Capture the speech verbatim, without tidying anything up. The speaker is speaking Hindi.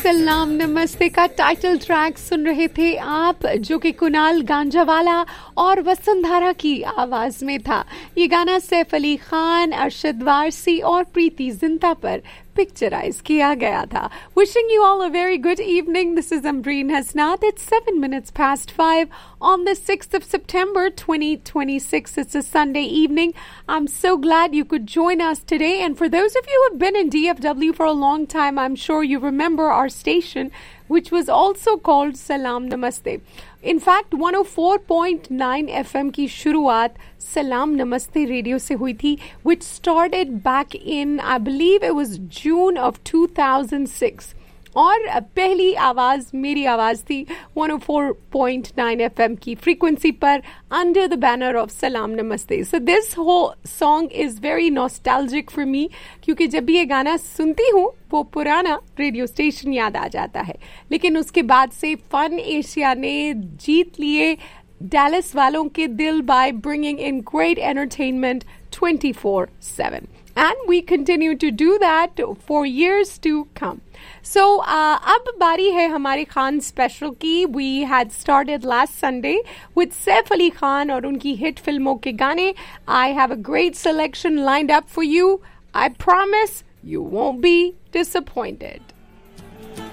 सलाम नमस्ते का टाइटल ट्रैक सुन रहे थे आप, जो कि कुणाल गांजावाला और वसुंधरा की आवाज में था। ये गाना सैफ अली खान, अरशद वारसी और प्रीति जिंटा पर पिक्चराइज किया गया था। Wishing you all a very good evening. This is Ambreen Hasnat. It's seven minutes past five on the sixth of September twenty twenty-six. It's a Sunday evening. I'm so glad you could join us today. And for those of you who have been in D F W for a long time, I'm sure you remember our station, which was also called Salam Namaste. In fact, one oh four point nine F M की शुरुआत सलाम नमस्ते रेडियो से हुई थी, which started back in, I believe it was June of two thousand six. और पहली आवाज मेरी आवाज थी one oh four point nine F M की फ्रीक्वेंसी पर under the banner of सलाम नमस्ते. So this whole song is very nostalgic for me, क्योंकि जब भी ये गाना सुनती हूँ वो पुराना रेडियो स्टेशन याद आ जाता है. लेकिन उसके बाद से फन एशिया ने जीत लिए डैलस वालों के दिल by bringing in great entertainment twenty-four seven. And we continue to do that for years to come. So, uh, अब बारी है हमारे खान स्पेशल की. We had started last Sunday with Saif Ali Khan और उनकी हिट फिल्मों के गाने. I have a great selection lined up for you. I promise you won't be disappointed.